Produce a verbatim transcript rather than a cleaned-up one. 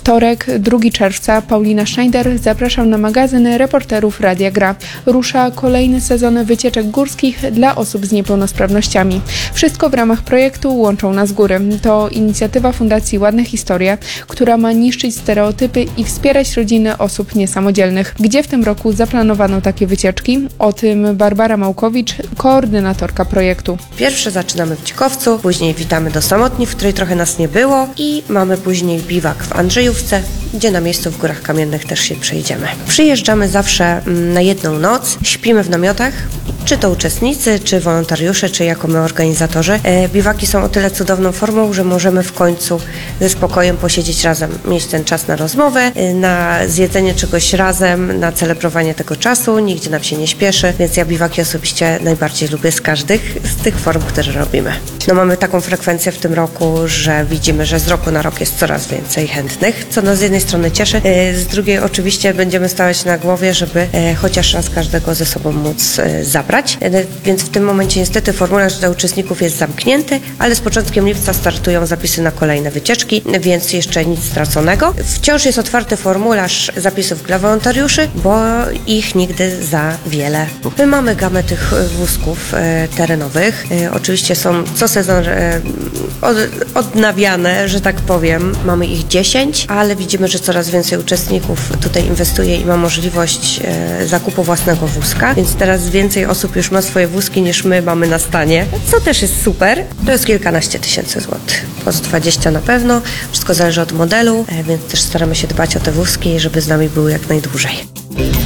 Wtorek, drugiego czerwca, Paulina Schneider zapraszał na magazyn reporterów Radia Gra. Rusza kolejny sezon wycieczek górskich dla osób z niepełnosprawnościami. Wszystko w ramach projektu Łączą nas góry. To inicjatywa Fundacji Ładne Historie, która ma niszczyć stereotypy i wspierać rodziny osób niesamodzielnych. Gdzie w tym roku zaplanowano takie wycieczki? O tym Barbara Małkowicz, koordynatorka projektu. Pierwsze zaczynamy w Cikowcu, później witamy do Samotni, w której trochę nas nie było, i mamy później biwak w Andrzejówce, gdzie na miejscu w Górach Kamiennych też się przejdziemy. Przyjeżdżamy zawsze na jedną noc, śpimy w namiotach, czy to uczestnicy, czy wolontariusze, czy jako my organizatorzy. E, biwaki są o tyle cudowną formą, że możemy w końcu ze spokojem posiedzieć razem, mieć ten czas na rozmowę, e, na zjedzenie czegoś razem, na celebrowanie tego czasu, nigdzie nam się nie śpieszy, więc ja biwaki osobiście najbardziej lubię z każdych z tych form, które robimy. No, mamy taką frekwencję w tym roku, że widzimy, że z roku na rok jest coraz więcej chętnych, co nas z jednej strony cieszy, e, z drugiej oczywiście będziemy stawać na głowie, żeby e, chociaż raz każdego ze sobą móc e, zabrać. Więc w tym momencie niestety formularz dla uczestników jest zamknięty, ale z początkiem lipca startują zapisy na kolejne wycieczki, więc jeszcze nic straconego. Wciąż jest otwarty formularz zapisów dla wolontariuszy, bo ich nigdy za wiele. My mamy gamę tych wózków e, terenowych. E, oczywiście są co sezon e, od, odnawiane, że tak powiem. Mamy ich dziesięć, ale widzimy, że coraz więcej uczestników tutaj inwestuje i ma możliwość e, zakupu własnego wózka, więc teraz więcej osób już ma swoje wózki niż my mamy na stanie, co też jest super. To jest kilkanaście tysięcy złotych, plus dwadzieścia na pewno. Wszystko zależy od modelu, więc też staramy się dbać o te wózki, żeby z nami były jak najdłużej.